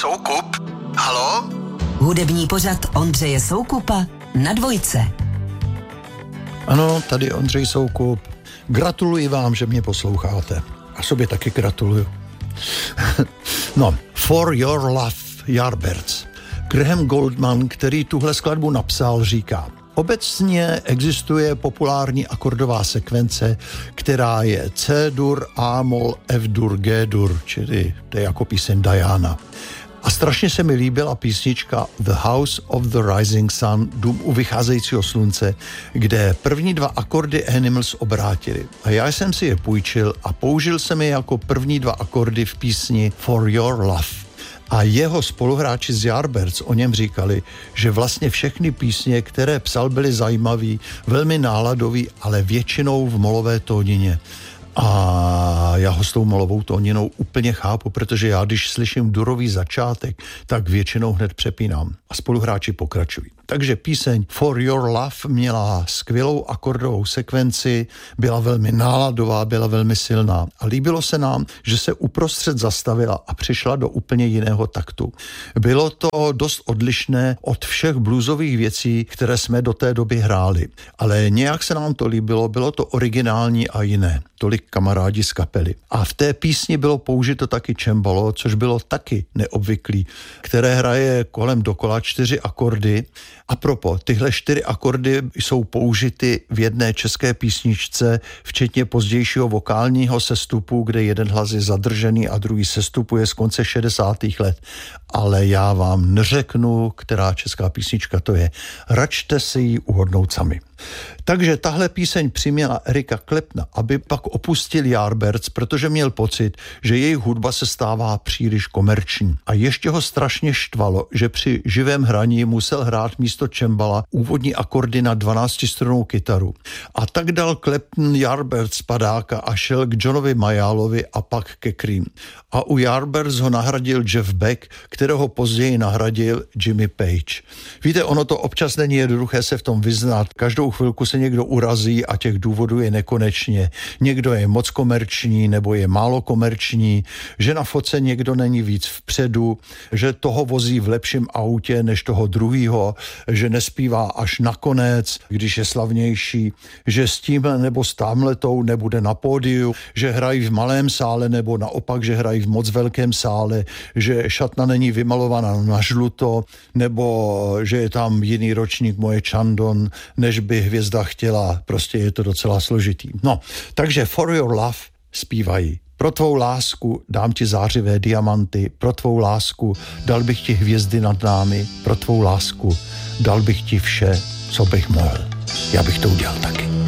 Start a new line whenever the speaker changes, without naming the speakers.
Soukup? Haló?
Hudební pořad Ondřeje Soukupa na Dvojce.
Ano, tady Ondřej Soukup. Gratuluji vám, že mě posloucháte. A sobě taky gratuluju. No, For Your Love, Yardbirds. Graham Gouldman, který tuhle skladbu napsal, říká: obecně existuje populární akordová sekvence, která je C-dur, A-mol, F-dur, G-dur, čili to je jako píseň Diana. A strašně se mi líbila písnička The House of the Rising Sun, Dům u vycházejícího slunce, kde první dva akordy Animals obrátili. A já jsem si je půjčil a použil jsem je jako první dva akordy v písni For Your Love. A jeho spoluhráči z Yardbirds o něm říkali, že vlastně všechny písně, které psal, byly zajímavý, velmi náladový, ale většinou v molové tónině. A já ho s tou molovou tóninou úplně chápu, protože já, když slyším durový začátek, tak většinou hned přepínám. A spoluhráči pokračují. Takže píseň For Your Love měla skvělou akordovou sekvenci, byla velmi náladová, byla velmi silná. A líbilo se nám, že se uprostřed zastavila a přišla do úplně jiného taktu. Bylo to dost odlišné od všech bluesových věcí, které jsme do té doby hráli. Ale nějak se nám to líbilo, bylo to originální a jiné. Tolik kamarádi z kapely. A v té písni bylo použito taky cembalo, což bylo taky neobvyklý, které hraje kolem dokola 4 akordy. A propo, tyhle 4 akordy jsou použity v jedné české písničce, včetně pozdějšího vokálního sestupu, kde jeden hlas je zadržený a druhý sestupuje z konce 60. let. Ale já vám neřeknu, která česká písnička to je. Račte si ji uhodnout sami. Takže tahle píseň přiměla Erika Claptona, aby pak opustil Yardbirds, protože měl pocit, že jejich hudba se stává příliš komerční. A ještě ho strašně štvalo, že při živém hraní musel hrát místo cembala úvodní akordy na 12strunnou kytaru. A tak dal Clapton Yardbirds padáka a šel k Johnovi Majálovi a pak ke Cream. A u Yardbirds ho nahradil Jeff Beck, kterého později nahradil Jimmy Page. Víte, ono to občas není jednoduché se v tom vyznat. Každou chvilku se někdo urazí a těch důvodů je nekonečně. Někdo je moc komerční nebo je málo komerční, že na fotce někdo není víc vpředu, že toho vozí v lepším autě než toho druhýho, že nespívá až nakonec, když je slavnější, že s tímhle nebo s támhletou nebude na pódiu, že hrají v malém sále nebo naopak, že hrají v moc velkém sále, že šatna není vymalovaná na žluto, nebo že je tam jiný ročník Moje Chandon, než by hvězda chtěla. Prostě je to docela složitý. No, takže For Your Love zpívají: pro tvou lásku dám ti zářivé diamanty, pro tvou lásku dal bych ti hvězdy nad námi, pro tvou lásku dal bych ti vše, co bych mohl. Já bych to udělal taky.